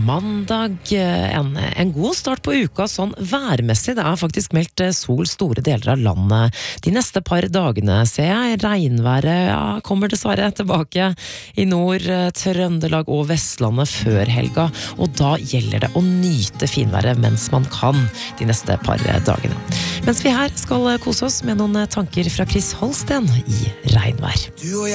mandag, en god start på uka sånn værmessig. Det faktisk meldt sol store deler av landet. De neste par dagene ser jeg regnværet kommer dessverre tilbake i nord, Trøndelag og Vestlandet før helga, og da gjelder det å nyte finværet mens man kan de neste par dagene. Mens vi her skal kose oss med noen tanker fra Chris Holsten i regnvær.